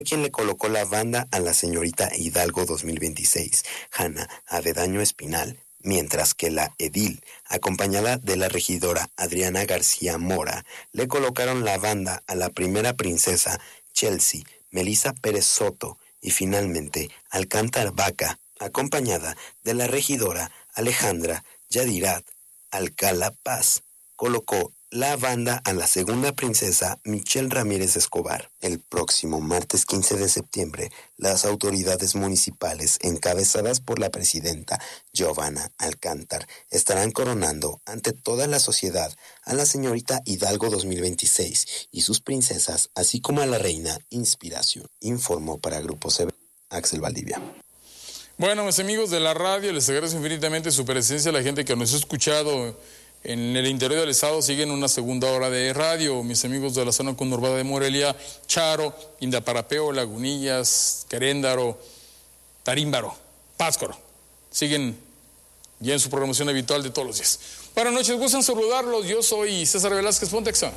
quien le colocó la banda a la señorita Hidalgo 2026, Hanna Avedaño Espinal, mientras que la edil, acompañada de la regidora Adriana García Mora, le colocaron la banda a la primera princesa Chelsea Melissa Pérez Soto y finalmente Alcántar Vaca, acompañada de la regidora Alejandra Yadirat Alcalá Paz, colocó la banda a la segunda princesa Michelle Ramírez Escobar. El próximo martes 15 de septiembre, las autoridades municipales, encabezadas por la presidenta Giovanna Alcántar, estarán coronando ante toda la sociedad a la señorita Hidalgo 2026 y sus princesas, así como a la reina Inspiración. Informó para Grupo CB, Axel Valdivia. Bueno, mis amigos de la radio, les agradezco infinitamente su presencia, a la gente que nos ha escuchado en el interior del estado. Siguen una segunda hora de radio, mis amigos de la zona conurbada de Morelia, Charo, Indaparapeo, Lagunillas, Queréndaro, Tarímbaro, Pátzcuaro. Siguen ya en su programación habitual de todos los días. Buenas noches, gustan saludarlos. Yo soy César Velázquez, Pontexa.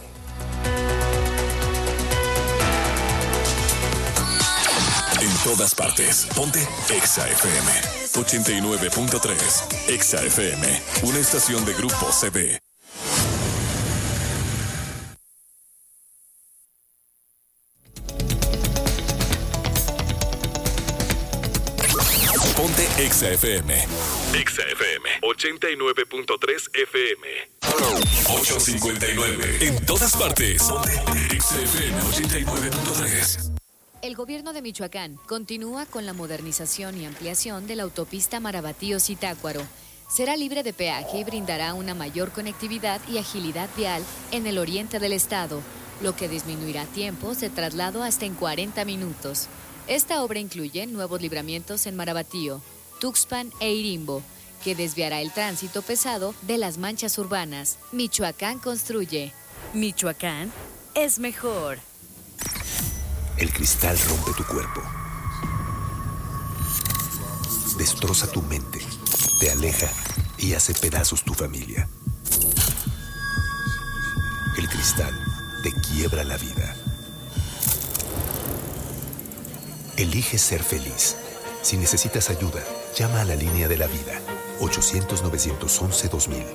En todas partes, ponte Exa FM 89.3. Exa FM, una estación de Grupo CB. Ponte Exa FM. Exa FM 89.3 FM. 859. En todas partes, ponte Exa FM 89.3. El gobierno de Michoacán continúa con la modernización y ampliación de la autopista Marabatío-Zitácuaro. Será libre de peaje y brindará una mayor conectividad y agilidad vial en el oriente del estado, lo que disminuirá tiempos de traslado hasta en 40 minutos. Esta obra incluye nuevos libramientos en Marabatío, Tuxpan e Irimbo, que desviará el tránsito pesado de las manchas urbanas. Michoacán construye. Michoacán es mejor. El cristal rompe tu cuerpo, destroza tu mente, te aleja y hace pedazos tu familia. El cristal te quiebra la vida. Elige ser feliz. Si necesitas ayuda, llama a la línea de la vida, 800-911-2000.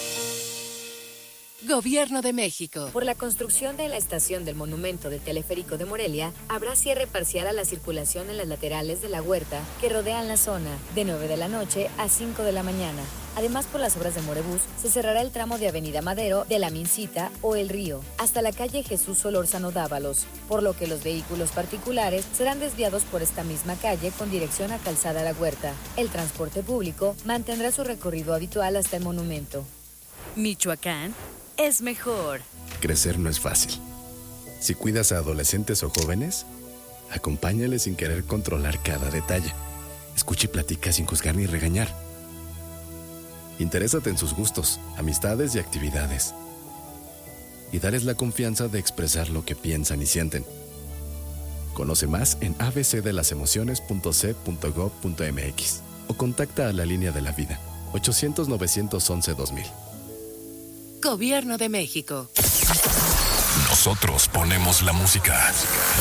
Gobierno de México. Por la construcción de la estación del Monumento del Teleférico de Morelia, habrá cierre parcial a la circulación en las laterales de la huerta que rodean la zona, de 9 de la noche a 5 de la mañana. Además, por las obras de Morebús, se cerrará el tramo de Avenida Madero, de la Mincita o El Río, hasta la calle Jesús Solórzano Dávalos, por lo que los vehículos particulares serán desviados por esta misma calle con dirección a Calzada La Huerta. El transporte público mantendrá su recorrido habitual hasta el monumento. Michoacán es mejor. Crecer no es fácil. Si cuidas a adolescentes o jóvenes, acompáñales sin querer controlar cada detalle. Escucha y platica sin juzgar ni regañar. Interésate en sus gustos, amistades y actividades. Y dales la confianza de expresar lo que piensan y sienten. Conoce más en abcdelalemociones.c.gov.mx o contacta a la línea de la vida, 800-911-2000. Gobierno de México. Nosotros ponemos la música.